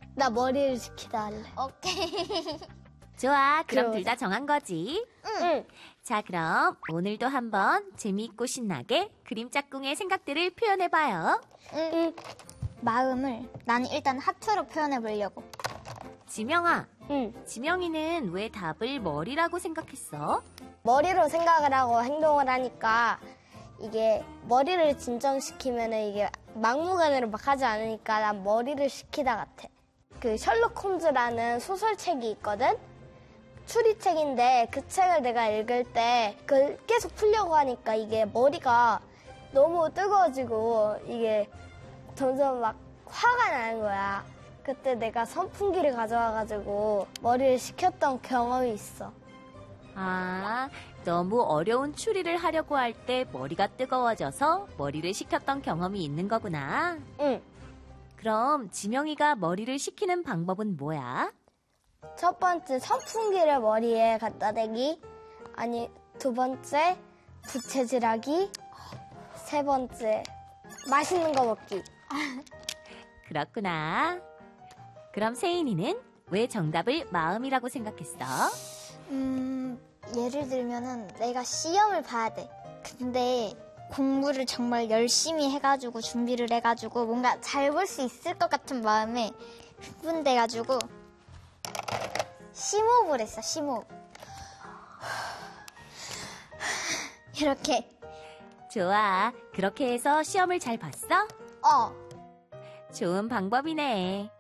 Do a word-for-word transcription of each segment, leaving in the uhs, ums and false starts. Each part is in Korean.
나 머리를 식히다 할래. 오케이. 좋아, 그럼 그럼. 둘 다 정한 거지? 응. 자, 그럼 오늘도 한번 재미있고 신나게 그림 짝꿍의 생각들을 표현해봐요. 응. 마음을 나는 일단 하트로 표현해 보려고. 지명아, 응. 지명이는 왜 답을 머리라고 생각했어? 머리로 생각을 하고 행동을 하니까 이게 머리를 진정시키면 이게 막무가내로 막 하지 않으니까 난 머리를 식히다 같아. 그 셜록 홈즈라는 소설책이 있거든? 추리책인데 그 책을 내가 읽을 때 그걸 계속 풀려고 하니까 이게 머리가 너무 뜨거워지고 이게 점점 막 화가 나는 거야. 그때 내가 선풍기를 가져와가지고 머리를 식혔던 경험이 있어. 아, 너무 어려운 추리를 하려고 할 때 머리가 뜨거워져서 머리를 식혔던 경험이 있는 거구나. 응. 그럼 지명이가 머리를 식히는 방법은 뭐야? 첫 번째 선풍기를 머리에 갖다 대기. 아니 두 번째 부채질하기. 세 번째 맛있는 거 먹기. 그렇구나. 그럼 세인이는 왜 정답을 마음이라고 생각했어? 음, 예를 들면은 내가 시험을 봐야 돼. 근데 공부를 정말 열심히 해가지고 준비를 해가지고 뭔가 잘 볼 수 있을 것 같은 마음에 흥분돼가지고 심호흡을 했어, 심호흡. 이렇게. 좋아. 그렇게 해서 시험을 잘 봤어? 어, 좋은 방법이네.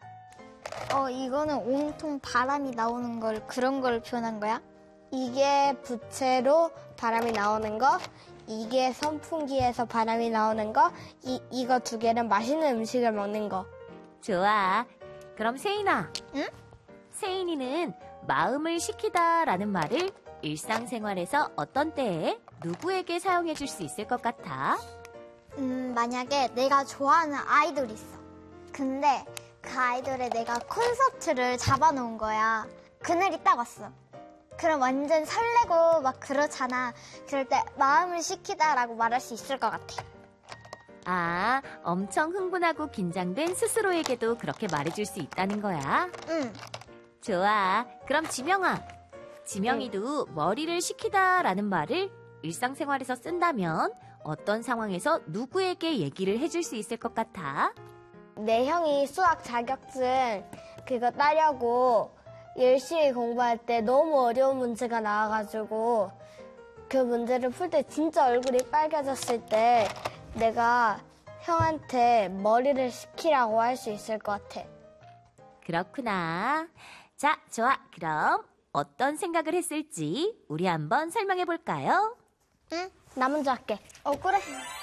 어, 이거는 온통 바람이 나오는 걸, 그런 걸 표현한 거야? 이게 부채로 바람이 나오는 거. 이게 선풍기에서 바람이 나오는 거. 이, 이거 두 개는 맛있는 음식을 먹는 거. 좋아. 그럼 세인아. 응? 세인이는 마음을 식히다라는 말을 일상생활에서 어떤 때에 누구에게 사용해 줄 수 있을 것 같아? 음, 만약에 내가 좋아하는 아이돌이 있어. 근데 그 아이돌에 내가 콘서트를 잡아놓은 거야. 그날이 딱 왔어. 그럼 완전 설레고 막 그렇잖아. 그럴 때 마음을 식히다라고 말할 수 있을 것 같아. 아, 엄청 흥분하고 긴장된 스스로에게도 그렇게 말해줄 수 있다는 거야? 응. 좋아. 그럼 지명아. 지명이도 머리를 식히다라는 말을 일상생활에서 쓴다면 어떤 상황에서 누구에게 얘기를 해줄 수 있을 것 같아? 내 형이 수학 자격증 그거 따려고 열심히 공부할 때 너무 어려운 문제가 나와가지고 그 문제를 풀 때 진짜 얼굴이 빨개졌을 때 내가 형한테 머리를 식히라고 할 수 있을 것 같아. 그렇구나. 자, 좋아. 그럼 어떤 생각을 했을지 우리 한번 설명해 볼까요? 응? 나 먼저 할게. 어, 그래.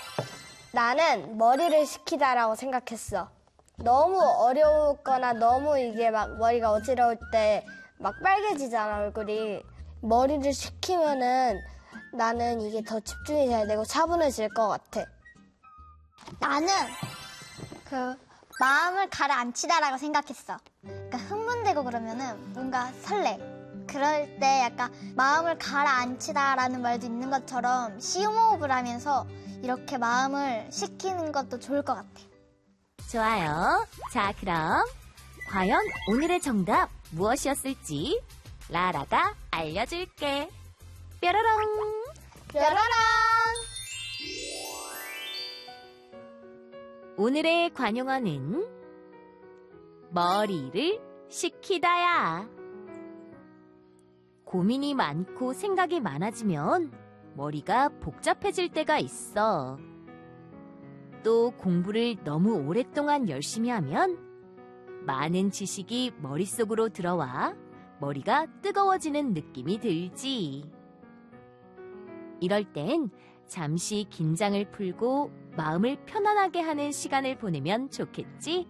나는 머리를 식히다라고 생각했어. 너무 어려웠거나 너무 이게 막 머리가 어지러울 때 막 빨개지잖아, 얼굴이. 머리를 식히면은 나는 이게 더 집중이 잘 되고 차분해질 것 같아. 나는 그 마음을 가라앉히다라고 생각했어. 그러니까 흥분되고 그러면은 뭔가 설레. 그럴 때 약간 마음을 가라앉히다라는 말도 있는 것처럼 심호흡을 하면서 이렇게 마음을 식히는 것도 좋을 것 같아. 좋아요. 자, 그럼 과연 오늘의 정답 무엇이었을지 라라가 알려줄게. 뾰로롱. 뾰로롱! 오늘의 관용어는 머리를 식히다야. 고민이 많고 생각이 많아지면 머리가 복잡해질 때가 있어. 또 공부를 너무 오랫동안 열심히 하면 많은 지식이 머릿속으로 들어와 머리가 뜨거워지는 느낌이 들지. 이럴 땐 잠시 긴장을 풀고 마음을 편안하게 하는 시간을 보내면 좋겠지?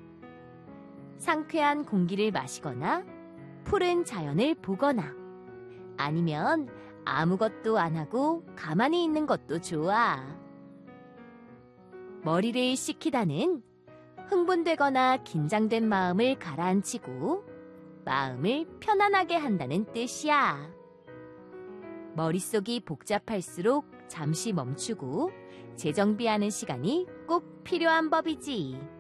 상쾌한 공기를 마시거나 푸른 자연을 보거나 아니면 아무것도 안 하고 가만히 있는 것도 좋아. 머리를 식히다는 흥분되거나 긴장된 마음을 가라앉히고 마음을 편안하게 한다는 뜻이야. 머릿속이 복잡할수록 잠시 멈추고 재정비하는 시간이 꼭 필요한 법이지.